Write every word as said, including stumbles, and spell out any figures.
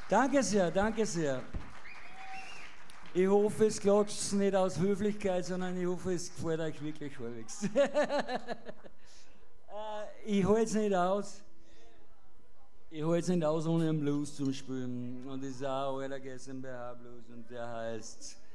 Danke sehr, danke sehr. Ich hoffe, es klatscht nicht aus Höflichkeit, sondern ich hoffe, es gefällt euch wirklich halbwegs. Ich halte es nicht aus. Ich halte es nicht aus, ohne einen Blues zu spielen. Und das ist auch ein alter G S M B H Blues und der heißt